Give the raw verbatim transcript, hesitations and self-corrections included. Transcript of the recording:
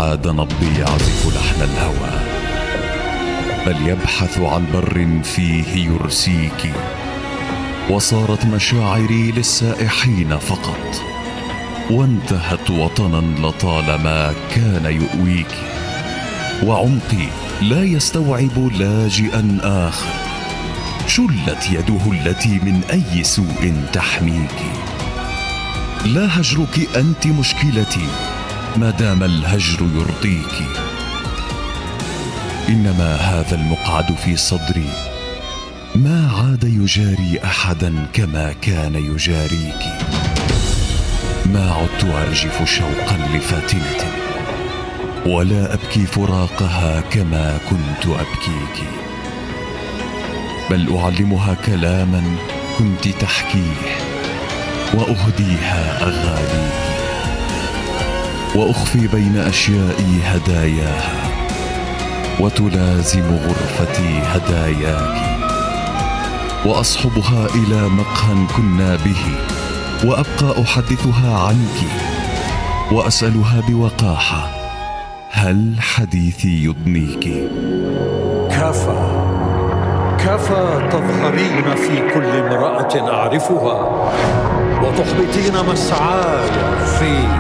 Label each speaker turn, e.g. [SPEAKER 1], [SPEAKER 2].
[SPEAKER 1] عاد نبضي يعزف لحن الهوى، بل يبحث عن بر فيه يرسيك. وصارت مشاعري للسائحين فقط، وانتهت وطنا لطالما كان يؤويك. وعمقي لا يستوعب لاجئا آخر، شلت يده التي من أي سوء تحميك. لا هجرك أنت مشكلتي ما دام الهجر يرضيك، إنما هذا المقعد في صدري ما عاد يجاري أحدا كما كان يجاريك. ما عدت أرجف شوقا لفاتنة، ولا أبكي فراقها كما كنت أبكيك، بل أعلمها كلاما كنت تحكيه، وأهديها أغانيك، وأخفي بين أشيائي هداياها، وتلازم غرفتي هداياك، وأصحبها إلى مقهى كنا به، وأبقى أحدثها عنك، وأسألها بوقاحة: هل حديثي يضنيك؟
[SPEAKER 2] كفى كفى تظهرين في كل امرأة أعرفها، وتحبطين مسعاي في